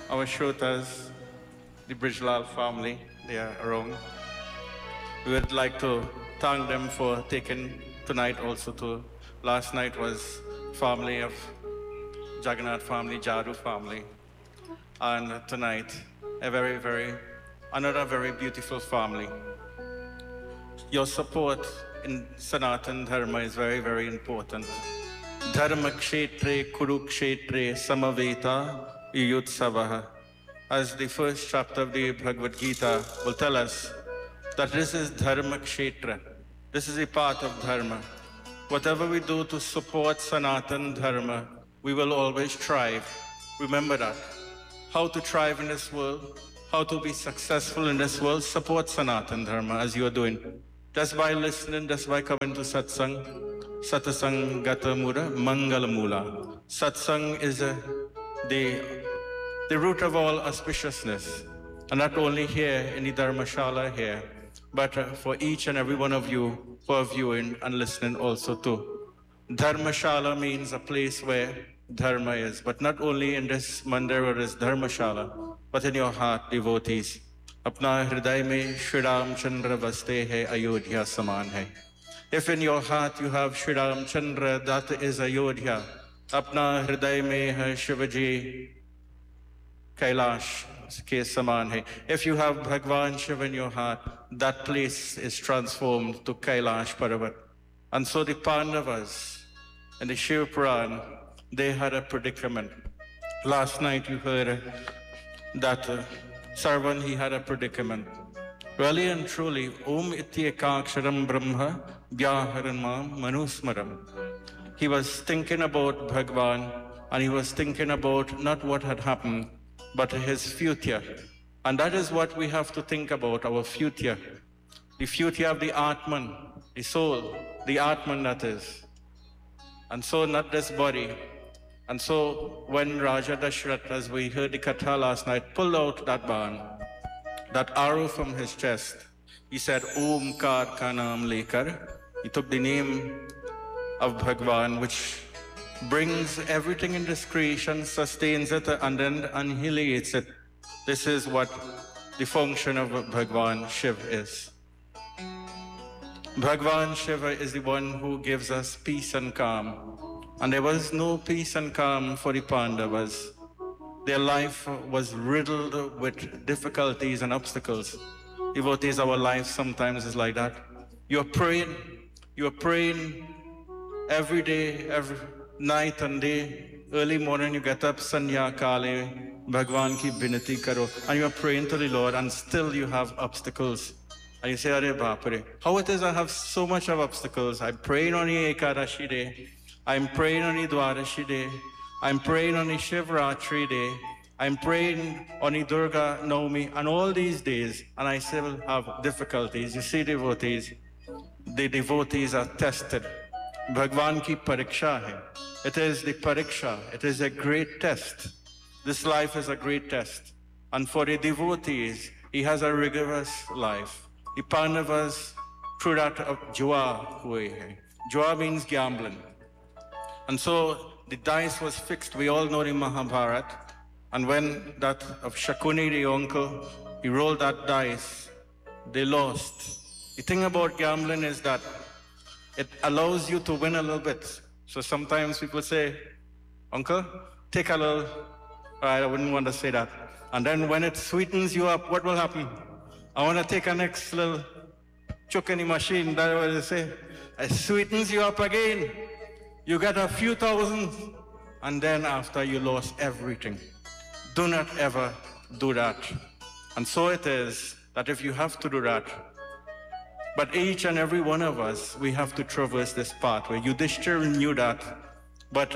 our Shrotas, the Brijlal family, they are around. We would like to thank them for taking tonight also to, last night was family of Jagannath family, Jadu family. And tonight, another very beautiful family. Your support in Sanatan Dharma is very, very important. Dharma kshetre kurukshetre samaveta yutsavaha. As the first chapter of the Bhagavad Gita will tell us, that this is Dharma kshetra. This is a part of Dharma. Whatever we do to support Sanatan Dharma, we will always thrive. Remember that. How to thrive in this world, how to be successful in this world, support Sanatan Dharma as you are doing. Just by listening, just by coming to Satsang, Satsang Gata Mura, Mangala Mula. Satsang is the root of all auspiciousness. And not only here in the Dharmashala here, but for each and every one of you who are viewing and listening also too. Dharmashala means a place where Dharma is, but not only in this mandir or this Dharmashala, but in your heart, devotees. Apna hriday mein Shri Ram Chandra vaste hai, Ayodhya saman hai. If in your heart you have Shri Ram Chandra, that is Ayodhya. Apna hriday mein hai Shivaji, Kailash ke saman hai. If you have Bhagwan Shiva in your heart, that place is transformed to Kailash Parvat. And so the Pandavas and the Shiva Puran, they had a predicament. Last night you heard that Sarvan, he had a predicament. Really and truly, Om Ityekaksharam Brahma Vyaharanma Manusmaram. He was thinking about Bhagwan, and he was thinking about not what had happened, but his future. And that is what we have to think about, our future. The future of the Atman, the soul, the Atman that is. And so not this body. And so when Raja Dashrath, as we heard the Katha last night, pulled out that ban, that arrow from his chest, he said, Omkar ka naam lekar. He took the name of Bhagwan, which brings everything in this creation, sustains it, and then annihilates it. This is what the function of Bhagwan Shiva is. Bhagwan Shiva is the one who gives us peace and calm. And there was no peace and calm for the Pandavas. Their life was riddled with difficulties and obstacles. Devotees, our life sometimes is like that. You're praying every day, every night and day. Early morning you get up, Sanya Kale, Bhagwan ki binati karo, and you're praying to the Lord, and still you have obstacles. And you say, Are Bapare, how it is I have so much of obstacles? I'm praying on the Ekadashi day. I'm praying on the Dwadashi day. I'm praying on the Shivratri day. I'm praying on the Durga Naumi, and all these days, and I still have difficulties. You see, devotees, the devotees are tested. Bhagwan ki pariksha hai. It is the pariksha. It is a great test. This life is a great test. And for the devotees, he has a rigorous life. The Pandavas, through that of Jua hue hai. Jua means gambling. And so the dice was fixed. We all know the Mahabharata. And when that of Shakuni, the uncle, he rolled that dice, they lost. The thing about gambling is that it allows you to win a little bit. So sometimes people say, Uncle, take a little. I wouldn't want to say that. And then when it sweetens you up, what will happen? I want to take a next little chook in the machine. That's what they say. It sweetens you up again. You get a few thousand, and then after you lost everything. Do not ever do that. And so it is that if you have to do that, but each and every one of us, we have to traverse this pathway. Yudhishthira knew that, but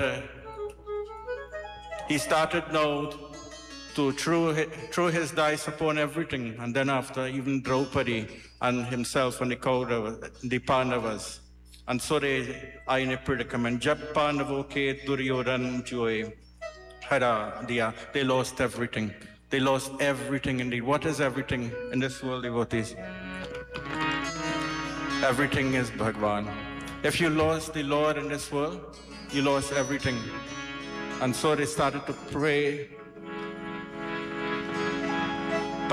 he started now to throw his dice upon everything, and then after, even Draupadi and himself and the Pandavas. And so they are in a predicament. Jab Pandavo ke Duryodhan joy hara diya. They lost everything. They lost everything indeed. What is everything in this world, devotees? Everything is Bhagwan. If you lost the Lord in this world, you lost everything. And so they started to pray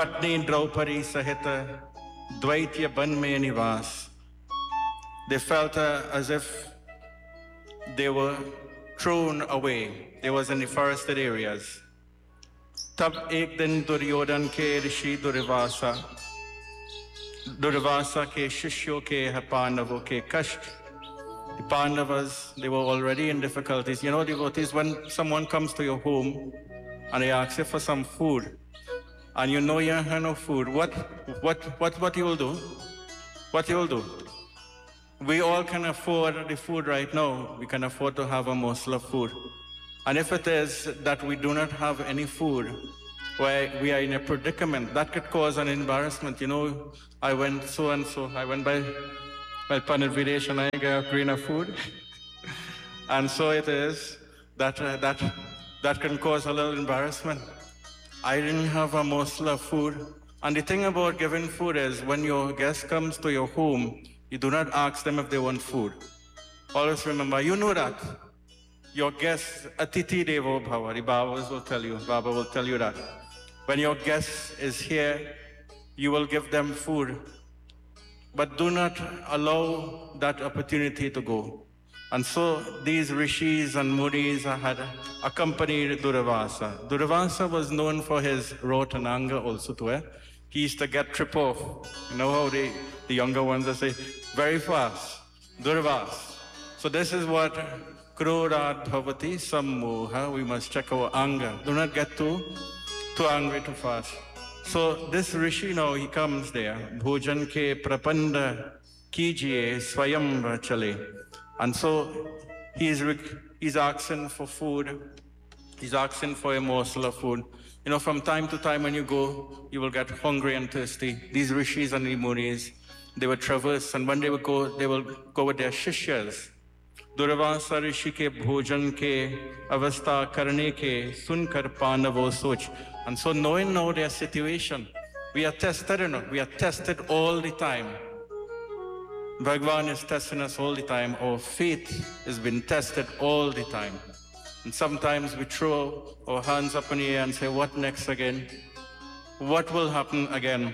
Patni Draupadi Sahita Dvaitya Banme Nivas. They felt as if they were thrown away. They was in the forested areas. Tab ek din Duryodhan ke rishi Durvasa ke shishyo ke Pandavo ke kasht. The Pandavas, they were already in difficulties. You know, devotees, when someone comes to your home and they ask you for some food, and you know you have no food, what you will do? What you will do? We all can afford the food right now. We can afford to have a morsel of food. And if it is that we do not have any food, where we are in a predicament, that could cause an embarrassment. You know, I went so-and-so, I went by Pandit Videsh and I got green of food. And so it is that can cause a little embarrassment. I didn't have a morsel of food. And the thing about giving food is when your guest comes to your home, you do not ask them if they want food. Always remember, you know that. Your guest, Atiti Devo Bhava, the Babas will tell you, Baba will tell you that. When your guest is here, you will give them food. But do not allow that opportunity to go. And so these rishis and munis had accompanied Durvasa. Durvasa was known for his wrath and anger also too. He used to get trip off. You know how the younger ones say, very fast, Durvas. So this is what Krodhat Bhavati Sammoha. We must check our anger. Do not get too angry too fast. So this rishi now, he comes there. Bhojan ke prapanda kijiye swayam chale. And so he's asking for food. He's asking for a morsel of food. You know, from time to time when you go, you will get hungry and thirsty. These rishis and the munis, they would traverse, and when they will go with their shishyas. Durvasa rishi ke bhojan ke avastha karne ke sunkar pandavo soch. And so knowing now their situation, we are tested, we are tested all the time. Bhagwan is testing us all the time. Our faith has been tested all the time. And sometimes we throw our hands up in the air and say, what next again? What will happen again?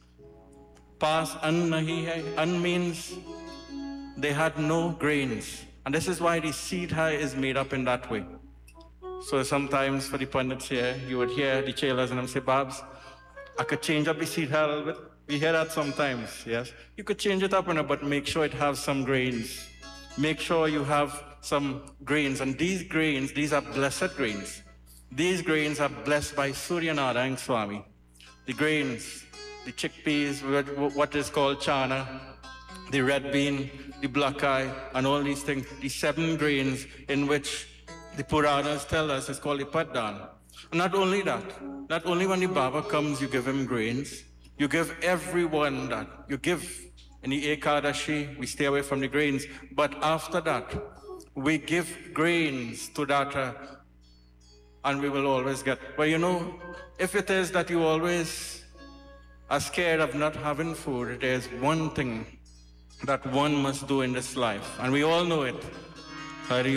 Pas an nahi hai. An means they had no grains. And this is why the seed is made up in that way. So sometimes for the pundits here, you would hear the chelas and them say, Babs, I could change up the seed a little bit. We hear that sometimes, yes? You could change it up, but make sure it has some grains. Make sure you have some grains. And these grains, these are blessed grains. These grains are blessed by Surya Narayan Swami. The grains, the chickpeas, what is called chana, the red bean, the black eye, and all these things, the 7 grains in which the Puranas tell us is called the Paddan. Not only that, not only when the Baba comes, you give him grains, you give everyone that. You give in the Ekadashi, we stay away from the grains, but after that, we give grains to that, and we will always get. But you know, if it is that you always are scared of not having food, there's one thing that one must do in this life, and we all know it. Hari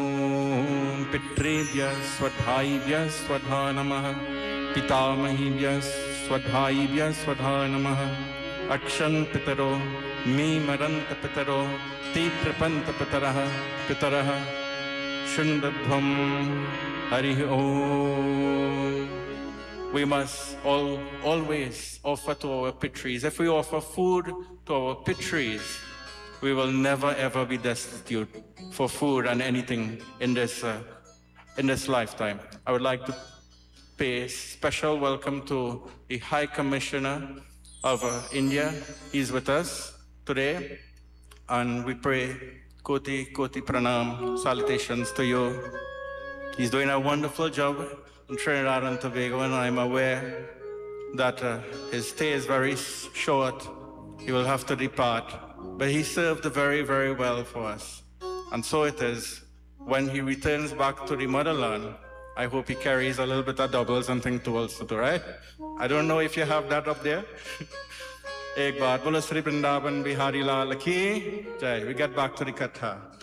Om Pitrebhyas Swadhaibhyas Swadha Namaha Pitamahibhyas Swadhaibhyas Swadha Namaha Akshan Pitaro Me Maranta Pitaro Te Tripanta Pitaraha Shundadhvam Hari Om. We must always offer to our pitris. If we offer food to our pitris, we will never ever be destitute for food and anything in this lifetime. I would like to pay special welcome to the High Commissioner of India. He's with us today, and we pray Koti Koti Pranam, salutations to you. He's doing a wonderful job in Trinidad and Tobago, and I'm aware that his stay is very short. He will have to depart. But he served very, very well for us. And so it is. When he returns back to the motherland, I hope he carries a little bit of doubles and things to also do, right? I don't know if you have that up there. Ek baat bolo Sri Vrindavan Bihari Lal Ki Jai. We get back to the Katha.